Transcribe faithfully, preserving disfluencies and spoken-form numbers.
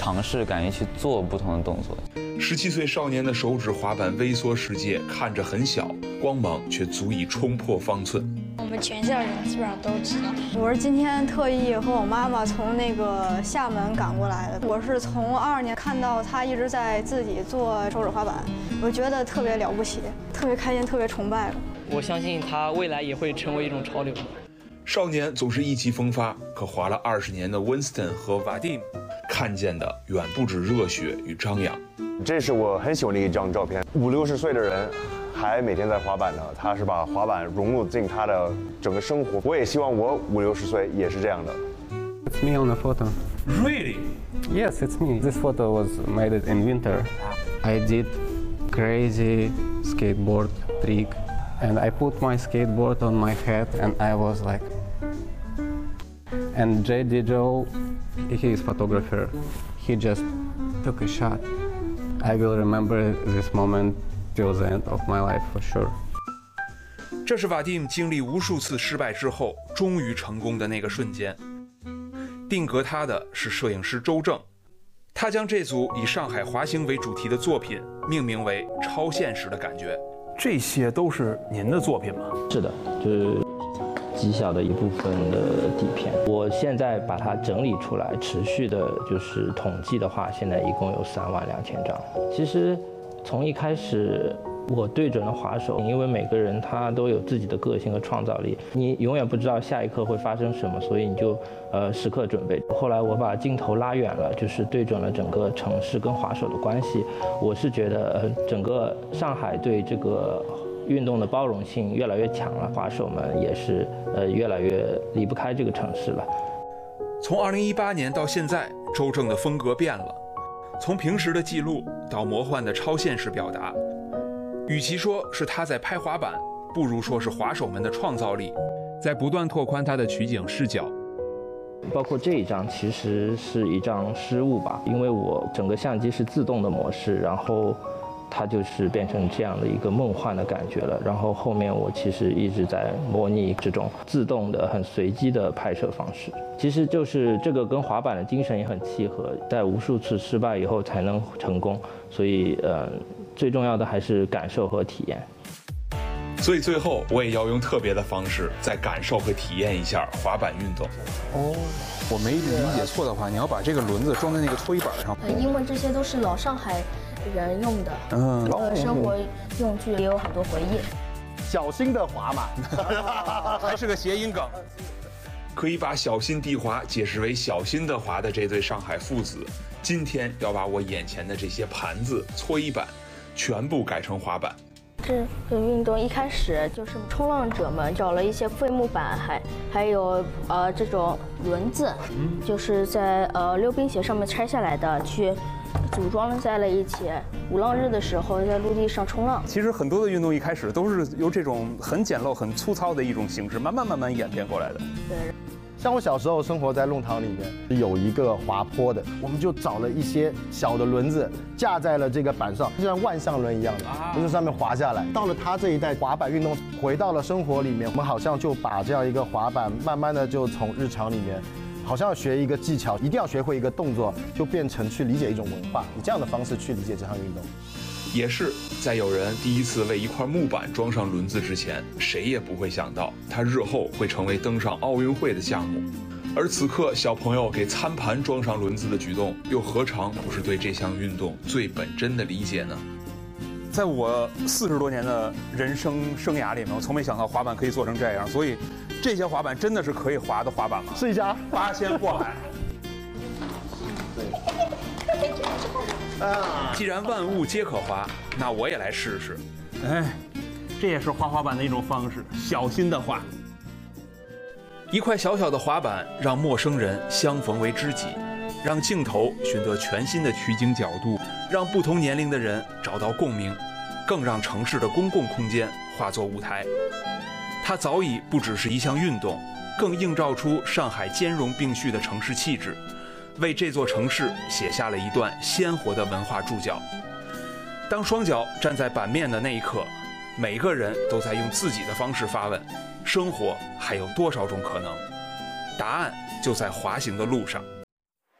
尝试，敢于去做不同的动作。 十七岁少年的手指滑板微缩世界看着很小，光芒却足以冲破方寸。 我们全校人基本上都知道。 我是今天特意和我妈妈从那个厦门赶过来的。我是从二二年看到她一直在自己做手指滑板，我觉得特别了不起，特别开心，特别崇拜。 我相信她未来也会成为一种潮流。 少年总是意气风发，可滑了二十年的 Winston 和 Vadim 看见的远不止热血与张扬。 这是我很喜欢的一张照片，五六十岁的人还每天在滑板呢，他是把滑板融入进他的整个生活。我也希望我五六十岁也是这样的。 It's me on the photo. Really? Yes, it's me. This photo was made in winter. I did crazy skateboard trick, and I put my skateboard on my head, and I was like. And J D Joe, he is photographer. He just took a shot. I will remember this moment till the end of my life for sure. 这是瓦蒂姆经历无数次失败之后，终于成功的那个瞬间。定格他的是摄影师周正，他将这组以上海滑行为主题的作品命名为《超现实的感觉》。 这些都是您的作品吗？ 是的，就是极小的一部分的底片。我现在把它整理出来，持续的就是统计的话，现在一共有三万两千张。其实从一开始我对准了滑手，因为每个人他都有自己的个性和创造力，你永远不知道下一刻会发生什么，所以你就呃时刻准备。后来我把镜头拉远了，就是对准了整个城市跟滑手的关系。我是觉得呃整个上海对这个运动的包容性越来越强了，滑手们也是呃越来越离不开这个城市了。 从二零一八年到现在，周正的风格变了，从平时的记录到魔幻的超现实表达。与其说是他在拍滑板，不如说是滑手们的创造力在不断拓宽他的取景视角。 包括这一张其实是一张失误吧，因为我整个相机是自动的模式，然后它就是变成这样的一个梦幻的感觉了。然后后面我其实一直在模拟这种自动的、很随机的拍摄方式。其实就是这个跟滑板的精神也很契合，在无数次失败以后才能成功。所以，呃，最重要的还是感受和体验。 所以最后我也要用特别的方式，再感受和体验一下滑板运动。 哦，我没理解错的话，你要把这个轮子装在那个搓衣板上。 因为这些都是老上海人用的， 嗯， 呃，生活用具也有很多回忆。 小心的滑嘛， 还是个谐音梗。 可以把小心地滑解释为小心的滑的这对上海父子，今天要把我眼前的这些盘子、搓衣板，全部改成滑板。 这个运动一开始就是冲浪者们找了一些废木板，还还有呃这种轮子，就是在呃溜冰鞋上面拆下来的，去组装在了一起。鼓浪日的时候在陆地上冲浪。 其实很多的运动一开始都是由这种很简陋、很粗糙的一种形式，慢慢慢慢演变过来的。 对。 像我小时候生活在弄堂里面，有一个滑坡的，我们就找了一些小的轮子架在了这个板上，就像万向轮一样的，从这上面滑下来。到了他这一代滑板运动回到了生活里面，我们好像就把这样一个滑板慢慢的就从日常里面，好像要学一个技巧，一定要学会一个动作，就变成去理解一种文化，以这样的方式去理解这项运动。 也是在有人第一次为一块木板装上轮子之前，谁也不会想到它日后会成为登上奥运会的项目。而此刻小朋友给餐盘装上轮子的举动，又何尝不是对这项运动最本真的理解呢？ 在我四十多年的人生生涯里面，我从没想到滑板可以做成这样，所以这些滑板真的是可以滑的滑板吗？ 试一下， 八仙过海。 既然万物皆可滑，那我也来试试。 哎，这也是滑滑板的一种方式，小心的滑。 一块小小的滑板，让陌生人相逢为知己，让镜头寻得全新的取景角度，让不同年龄的人找到共鸣，更让城市的公共空间化作舞台。它早已不只是一项运动，更映照出上海兼容并蓄的城市气质，为这座城市写下了一段鲜活的文化注脚。当双脚站在板面的那一刻，每个人都在用自己的方式发问：生活还有多少种可能？答案就在滑行的路上。